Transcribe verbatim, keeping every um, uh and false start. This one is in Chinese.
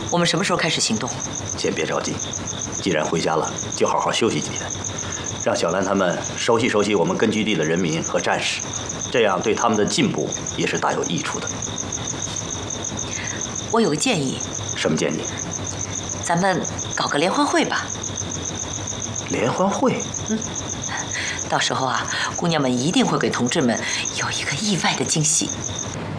我们什么时候开始行动？ 先别着急，既然回家了，就好好休息几天，让小兰他们熟悉熟悉我们根据地的人民和战士，这样对他们的进步也是大有益处的。 我有个建议。 什么建议？ 咱们搞个联欢会吧。 联欢会？ 嗯，到时候啊，姑娘们一定会给同志们有一个意外的惊喜。